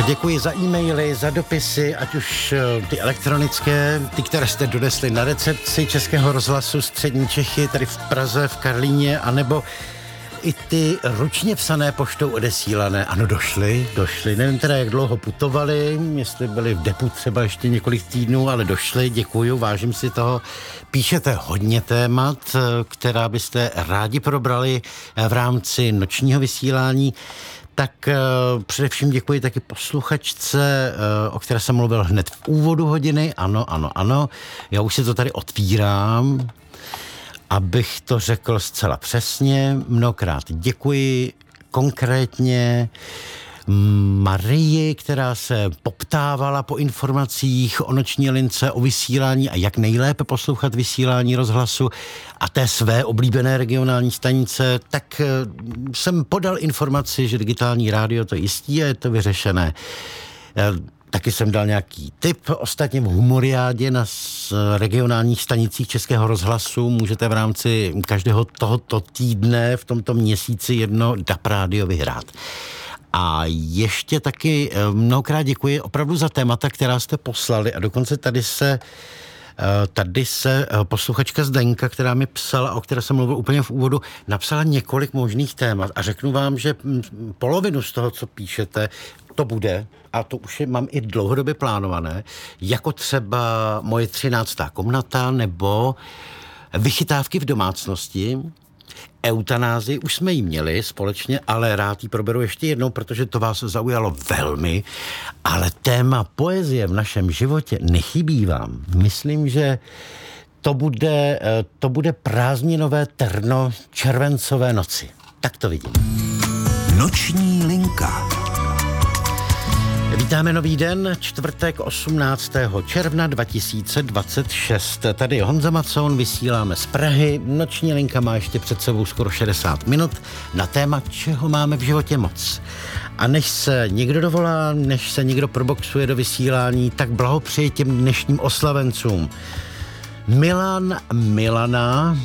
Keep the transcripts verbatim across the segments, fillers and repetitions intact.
Děkuji za e-maily, za dopisy, ať už ty elektronické, ty, které jste donesli na recepci Českého rozhlasu Střední Čechy, tady v Praze, v Karlíně, anebo i ty ručně psané poštou odesílané. Ano, došly, došly. Nevím teda, jak dlouho putovali, jestli byli v depu třeba ještě několik týdnů, ale došly, děkuju, vážím si toho. Píšete hodně témat, která byste rádi probrali v rámci nočního vysílání. Tak uh, především děkuji taky posluchačce, uh, o které jsem mluvil hned v úvodu hodiny. Ano, ano, ano. Já už si to tady otvírám, abych to řekl zcela přesně. Mnohokrát děkuji konkrétně Marii, která se poptávala po informacích o noční lince, o vysílání a jak nejlépe poslouchat vysílání rozhlasu a té své oblíbené regionální stanice, tak jsem podal informaci, že digitální rádio to jistí a je to vyřešené. Taky jsem dal nějaký tip. Ostatně v Humoriádě na regionálních stanicích Českého rozhlasu můžete v rámci každého tohoto týdne v tomto měsíci jedno D A P rádio vyhrát. A ještě taky mnohokrát děkuji opravdu za témata, která jste poslali a dokonce tady se Tady se posluchačka Zdenka, která mi psala, o které jsem mluvil úplně v úvodu, napsala několik možných témat a řeknu vám, že polovinu z toho, co píšete, to bude, a to už je, mám i dlouhodobě plánované, jako třeba moje třináctá komnata nebo vychytávky v domácnosti. Eutanázii už jsme ji měli společně, ale rád ji proberu ještě jednou, protože to vás zaujalo velmi, ale téma poezie v našem životě nechybí vám. Myslím, že to bude, to bude prázdninové terno červencové noci. Tak to vidím. Noční linka. Vítáme nový den, čtvrtek osmnáctého června dva tisíce dvacet šest. Tady je Honza Macoun, vysíláme z Prahy. Noční linka má ještě před sebou skoro šedesát minut na téma, čeho máme v životě moc. A než se někdo dovolá, než se někdo proboxuje do vysílání, tak blahopřeji těm dnešním oslavencům. Milan, Milana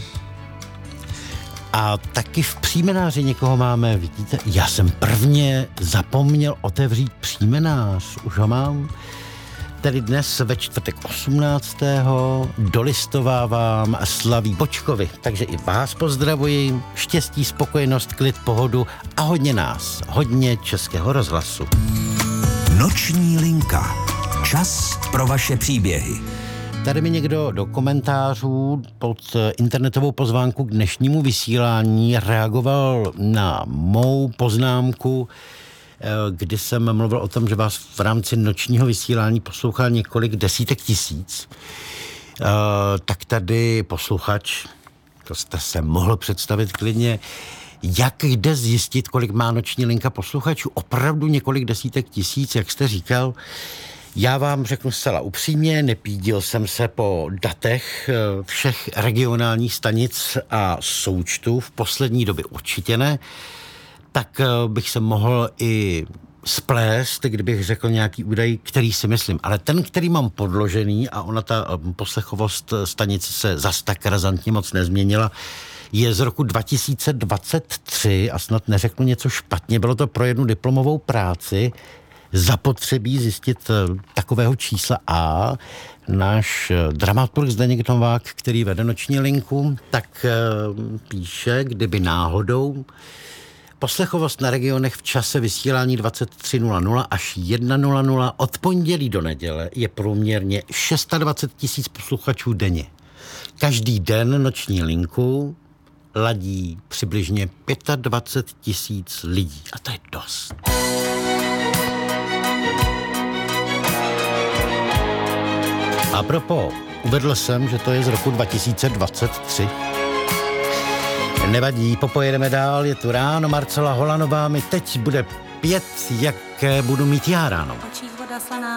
a taky v příjmenáři někoho máme, vidíte, já jsem prvně zapomněl otevřít příjmenář, už ho mám. Tedy dnes ve čtvrtek osmnáctého dolistovávám Slaví Bočkovi, takže i vás pozdravuji, štěstí, spokojenost, klid, pohodu a hodně nás, hodně Českého rozhlasu. Noční linka. Čas pro vaše příběhy. Tady mi někdo do komentářů pod internetovou pozvánku k dnešnímu vysílání reagoval na mou poznámku, kdy jsem mluvil o tom, že vás v rámci nočního vysílání poslouchá několik desítek tisíc. Tak tady posluchač, to jste se mohl představit klidně, jak jde zjistit, kolik má noční linka posluchačů? Opravdu několik desítek tisíc, jak jste říkal. Já vám řeknu zcela upřímně, nepídil jsem se po datech všech regionálních stanic a součtů, v poslední době určitě ne, tak bych se mohl i splést, kdybych řekl nějaký údaj, který si myslím. Ale ten, který mám podložený, a ona ta poslechovost stanice se zas tak razantně moc nezměnila, je z roku dva tisíce dvacet tři a snad neřeknu něco špatně, bylo to pro jednu diplomovou práci, zapotřebí zjistit takového čísla a náš dramaturg Zdeněk Novák, který vede noční linku, tak píše, kdyby náhodou poslechovost na regionech v čase vysílání dvacet tři nula nula až jedna nula nula od pondělí do neděle je průměrně dvacet šest tisíc posluchačů denně. Každý den noční linku ladí přibližně dvacet pět tisíc lidí a to je dost. A propo, uvedl jsem, že to je z roku dva tisíce dvacet tři. Nevadí, popojedeme dál, je tu ráno, Marcela Holanová mi teď bude pět, jak budu mít já ráno. Očích voda slaná.